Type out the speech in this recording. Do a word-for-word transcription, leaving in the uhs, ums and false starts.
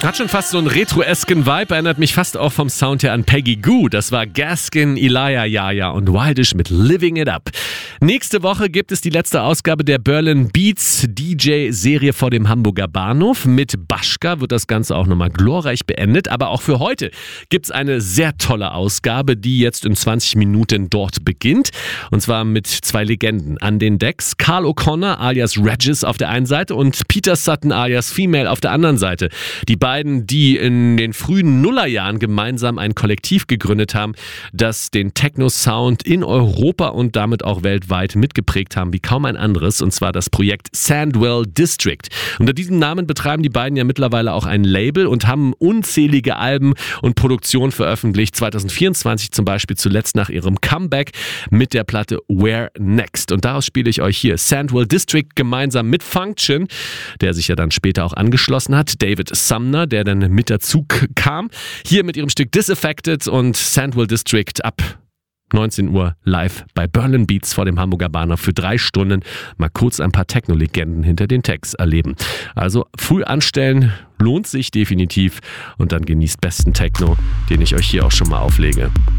Hat schon fast so einen retro-esken Vibe, erinnert mich fast auch vom Sound her an Peggy Gou. Das war Gaskin, Elia Yaya und Wildish mit Living It Up. Nächste Woche gibt es die letzte Ausgabe der Berlin Beats D J-Serie vor dem Hamburger Bahnhof. Mit Baschka wird das Ganze auch nochmal glorreich beendet. Aber auch für heute gibt es eine sehr tolle Ausgabe, die jetzt in zwanzig Minuten dort beginnt. Und zwar mit zwei Legenden an den Decks. Carl O'Connor alias Regis auf der einen Seite und Peter Sutton alias Female auf der anderen Seite. Die beiden, die in den frühen Nullerjahren gemeinsam ein Kollektiv gegründet haben, das den Techno-Sound in Europa und damit auch weltweit mitgeprägt haben wie kaum ein anderes, und zwar das Projekt Sandwell District. Unter diesem Namen betreiben die beiden ja mittlerweile auch ein Label und haben unzählige Alben und Produktionen veröffentlicht. zwanzig vierundzwanzig zum Beispiel zuletzt nach ihrem Comeback mit der Platte Where Next. Und daraus spiele ich euch hier Sandwell District gemeinsam mit Function, der sich ja dann später auch angeschlossen hat, David Sumner, der dann mit dazu kam. Hier mit ihrem Stück Disaffected und Sandwell District ab neunzehn Uhr live bei Berlin Beats vor dem Hamburger Bahnhof für drei Stunden mal kurz ein paar Techno-Legenden hinter den Tags erleben. Also früh anstellen, lohnt sich definitiv, und dann genießt besten Techno, den ich euch hier auch schon mal auflege.